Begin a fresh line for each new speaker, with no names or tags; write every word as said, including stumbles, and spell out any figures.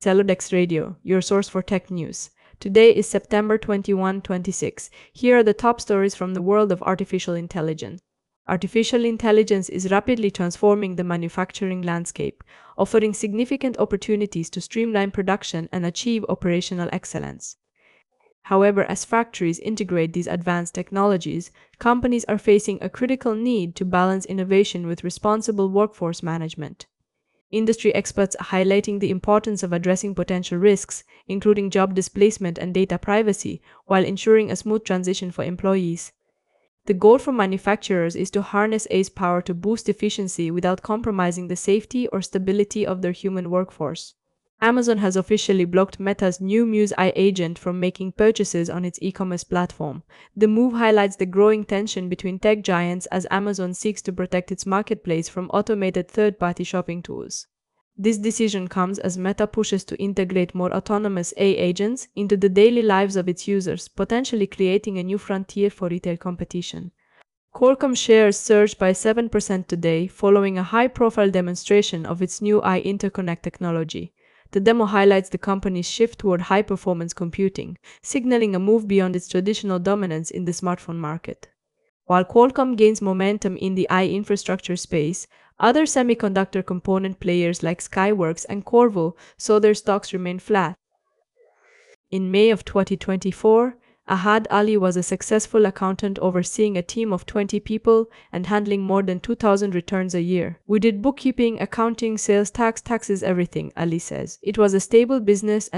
Celodex Radio, your source for tech news. Today is September twenty-first, twenty-six. Here are the top stories from the world of artificial intelligence. Artificial intelligence is rapidly transforming the manufacturing landscape, offering significant opportunities to streamline production and achieve operational excellence. However, as factories integrate these advanced technologies, companies are facing a critical need to balance innovation with responsible workforce management. Industry experts are highlighting the importance of addressing potential risks, including job displacement and data privacy, while ensuring a smooth transition for employees. The goal for manufacturers is to harness A I's power to boost efficiency without compromising the safety or stability of their human workforce. Amazon has officially blocked Meta's new Muse A I agent from making purchases on its e-commerce platform. The move highlights the growing tension between tech giants as Amazon seeks to protect its marketplace from automated third-party shopping tools. This decision comes as Meta pushes to integrate more autonomous A I agents into the daily lives of its users, potentially creating a new frontier for retail competition. Qualcomm shares surged by seven percent today following a high-profile demonstration of its new A I interconnect technology. The demo highlights the company's shift toward high-performance computing, signaling a move beyond its traditional dominance in the smartphone market. While Qualcomm gains momentum in the A I infrastructure space, other semiconductor component players like Skyworks and Qorvo saw their stocks remain flat. In May of twenty twenty-four, Ahad Ali was a successful accountant overseeing a team of twenty people and handling more than two thousand returns a year. "We did bookkeeping, accounting, sales tax, taxes, everything," Ali says. "It was a stable business and